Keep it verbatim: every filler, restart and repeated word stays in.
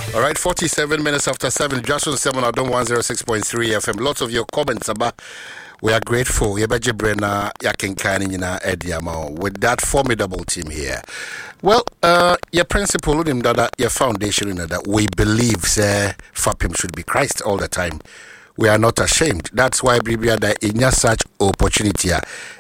All right, forty-seven minutes after seven. Joshua Seven, I don't one zero six point three F M. Lots of your comments about. We are grateful. Yebeje Brenna Yakinkani Nina Ediamo with that formidable team here. Well, uh, your principle, your foundation, that we believe, say, Fapim should be Christ all the time. We are not ashamed. That's why Biblia that in such opportunity,